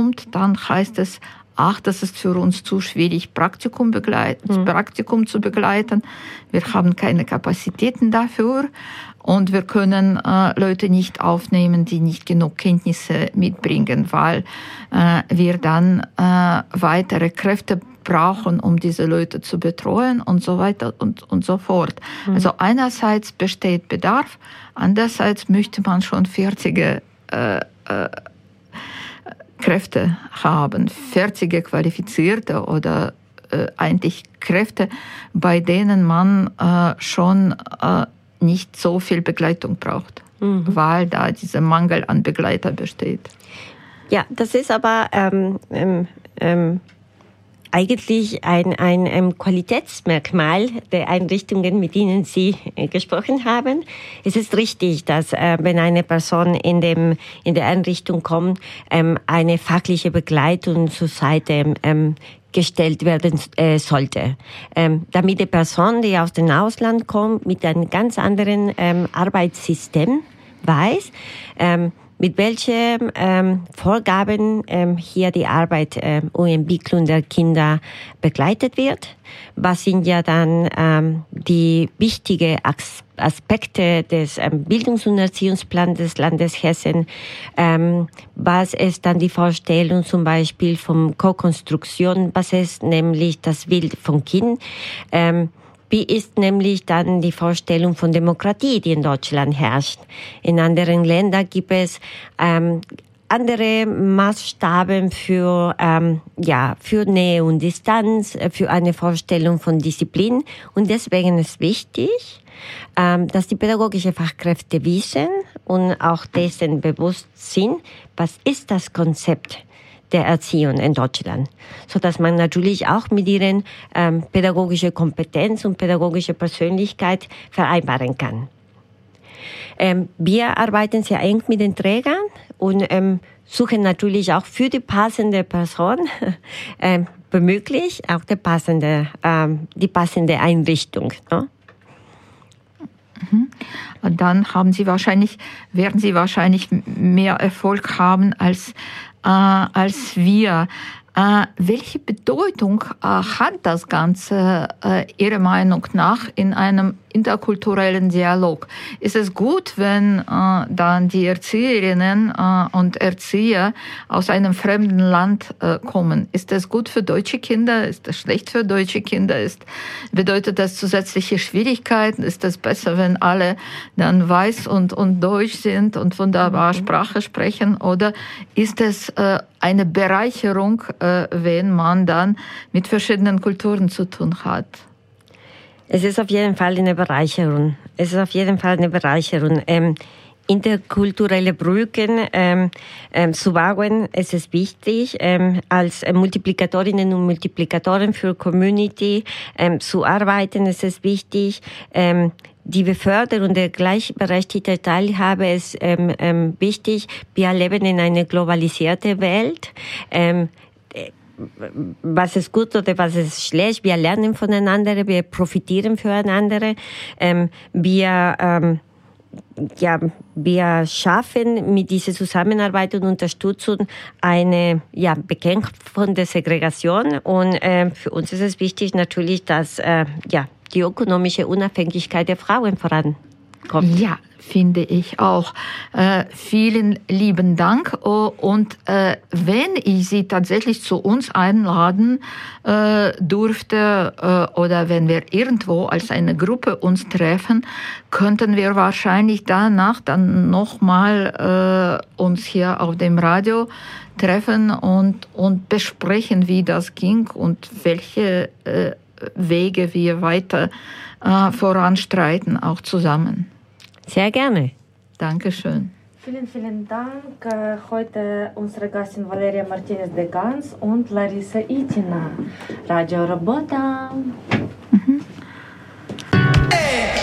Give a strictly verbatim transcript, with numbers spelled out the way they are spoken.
kommt, dann heißt es, ach, das ist für uns zu schwierig, Praktikum, begleit- mhm. Praktikum zu begleiten. Wir haben keine Kapazitäten dafür und wir können äh, Leute nicht aufnehmen, die nicht genug Kenntnisse mitbringen, weil äh, wir dann äh, weitere Kräfte brauchen, um diese Leute zu betreuen und so weiter und, und so fort. Mhm. Also einerseits besteht Bedarf, andererseits möchte man schon fertige äh, äh, Kräfte haben, fertige, qualifizierte oder äh, eigentlich Kräfte, bei denen man äh, schon äh, nicht so viel Begleitung braucht, mhm. weil da dieser Mangel an Begleiter besteht. Ja, das ist aber ähm, ähm, ähm eigentlich ein, ein, ein Qualitätsmerkmal der Einrichtungen, mit denen Sie äh, gesprochen haben. Es ist richtig, dass äh, wenn eine Person in, dem, in der Einrichtung kommt, ähm, eine fachliche Begleitung zur Seite ähm, gestellt werden äh, sollte. Ähm, damit die Person, die aus dem Ausland kommt, mit einem ganz anderen ähm, Arbeitssystem weiß, ähm, mit welchen ähm, Vorgaben ähm, hier die Arbeit ähm, und Entwicklung der Kinder begleitet wird. Was sind ja dann ähm, die wichtigen As- Aspekte des ähm, Bildungs- und Erziehungsplans des Landes Hessen? Ähm, was ist dann die Vorstellung zum Beispiel von Co-Konstruktion? Was ist nämlich das Bild vom Kind? Ähm, Wie ist nämlich dann die Vorstellung von Demokratie, die in Deutschland herrscht? In anderen Ländern gibt es ähm, andere Maßstaben für ähm, ja für Nähe und Distanz, für eine Vorstellung von Disziplin. Und deswegen ist wichtig, ähm, dass die pädagogischen Fachkräfte wissen und auch dessen bewusst sind, was ist das Konzept der Erziehung in Deutschland, so dass man natürlich auch mit ihren ähm, pädagogische Kompetenz und pädagogische Persönlichkeit vereinbaren kann. Ähm, wir arbeiten sehr eng mit den Trägern und ähm, suchen natürlich auch für die passende Person ähm, womöglich auch die passende, ähm, die passende Einrichtung. Ne? Und dann haben Sie wahrscheinlich, werden Sie wahrscheinlich mehr Erfolg haben als Äh, als wir. Äh, welche Bedeutung äh, hat das Ganze äh, Ihrer Meinung nach in einem interkulturellen Dialog? Ist es gut, wenn äh, dann die Erzieherinnen äh, und Erzieher aus einem fremden Land äh, kommen? Ist das gut für deutsche Kinder? Ist das schlecht für deutsche Kinder? Ist, bedeutet das zusätzliche Schwierigkeiten? Ist das besser, wenn alle dann weiß und, und deutsch sind und wunderbar mhm. Sprache sprechen? Oder ist es äh, eine Bereicherung, äh, wenn man dann mit verschiedenen Kulturen zu tun hat? Es ist auf jeden Fall eine Bereicherung. Es ist auf jeden Fall eine Bereicherung. Ähm, interkulturelle Brücken ähm, ähm, zu bauen, es ist wichtig, ähm, als äh, Multiplikatorinnen und Multiplikatoren für Community ähm, zu arbeiten. Es ist wichtig, ähm, die Beförderung der gleichberechtigten Teilhabe ist ähm, ähm, wichtig. Wir leben in einer globalisierten Welt. Ähm, was ist gut oder was ist schlecht. Wir lernen voneinander, wir profitieren voneinander. Ähm, wir, ähm, ja, wir schaffen mit dieser Zusammenarbeit und Unterstützung eine ja, Bekämpfung der Segregation. Und äh, für uns ist es wichtig natürlich, dass äh, ja, die ökonomische Unabhängigkeit der Frauen vorankommt. Ja, finde ich auch. Äh, vielen lieben Dank. Oh, und äh, wenn ich Sie tatsächlich zu uns einladen äh, durfte äh, oder wenn wir irgendwo als eine Gruppe uns treffen, könnten wir wahrscheinlich danach dann nochmal äh, uns hier auf dem Radio treffen und, und besprechen, wie das ging und welche äh, Wege wir weiter äh, voranstreiten, auch zusammen. Sehr gerne. Dankeschön. Vielen, vielen Dank. Heute unsere Gästin Valeria Martinez de Gans und Larissa Itina. Radio Robota. Mhm. Hey.